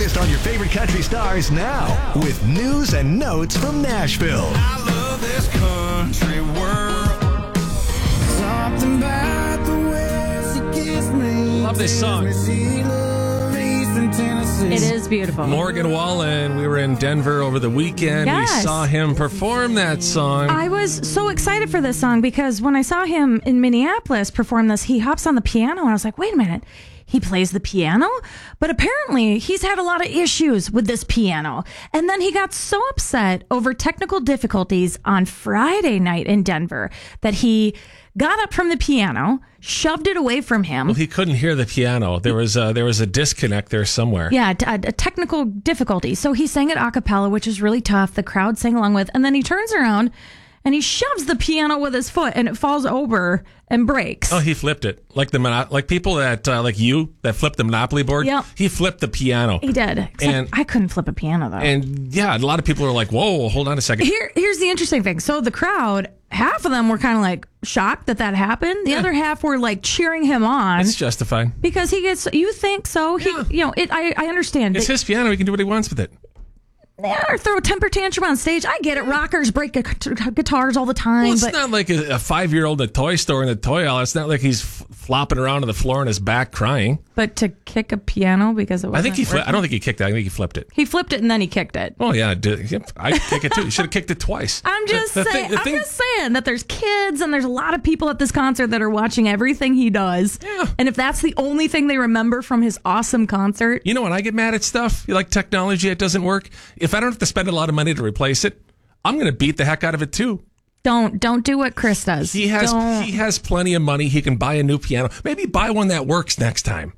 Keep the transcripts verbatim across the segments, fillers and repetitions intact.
latest on your favorite country stars now with news and notes from Nashville. I love this country world. Something about the way she kissed me. Love this song. She loved Eastern Tennessee. It is beautiful. Morgan Wallen, we were in Denver over the weekend. Yes. We saw him perform that song. I was so excited for this song because when I saw him in Minneapolis perform this, he hops on the piano and I was like, wait a minute. He plays the piano, but apparently he's had a lot of issues with this piano. And then he got so upset over technical difficulties on Friday night in Denver that he got up from the piano, shoved it away from him. Well, he couldn't hear the piano. There was a, there was a disconnect there somewhere. Yeah, a, a technical difficulty. So he sang it a cappella, which is really tough. The crowd sang along with, and then he turns around and he shoves the piano with his foot, and it falls over and breaks. Oh, he flipped it like the mono- like people that uh, like you that flipped the Monopoly board. Yep. He flipped the piano. He did. Except And- I couldn't flip a piano though. And yeah, a lot of people are like, "Whoa, hold on a second." Here, here's the interesting thing. So the crowd, half of them were kind of like shocked that that happened. The Yeah. other half were like cheering him on It's justified. because he gets. You think so? He, Yeah. you know, it. I, I understand. It's that- his piano. He can do what he wants with it. Yeah, or throw a temper tantrum on stage. I get it. Rockers break gu- guitars all the time, Well, it's but not like a, a five-year-old in a toy store in the toy aisle. It's not like he's f- flopping around on the floor on his back crying. but to kick a piano because it I wasn't think he. Fli- I working? don't think he kicked it. I think he flipped it. He flipped it and then he kicked it. Oh yeah, did, yep, I kick it too. You should have kicked it twice. I'm just The- the saying. thing- the I'm thing- just saying that there's kids and there's a lot of people at this concert that are watching everything he does. Yeah. And if that's the only thing they remember from his awesome concert, You know when I get mad at stuff, you like technology that doesn't work. If I don't have to spend a lot of money to replace it, I'm going to beat the heck out of it too. don't don't do what Chris does. He has Don't. he has plenty of money. He can buy a new piano. Maybe buy one that works next time.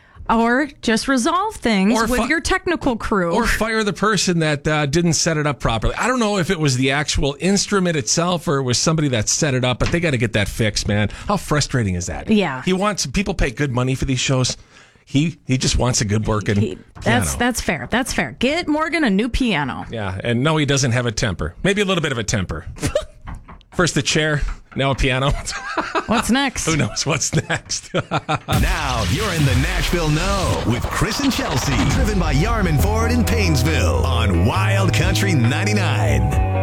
Or just resolve things Or with fi- your technical crew. Or fire the person that uh, didn't set it up properly. I don't know if it was the actual instrument itself or it was somebody that set it up, but they got to get that fixed, man. How frustrating is that? Yeah. He wants people pay good money for these shows. He he just wants a good working He- that's piano. that's fair. That's fair. Get Morgan a new piano. Yeah, and no, he doesn't have a temper. Maybe a little bit of a temper. First the chair, now a piano. What's next? Who knows what's next? Now you're in the Nashville Know with Chris and Chelsea. Driven by Yarman Ford in Painesville on Wild Country ninety-nine.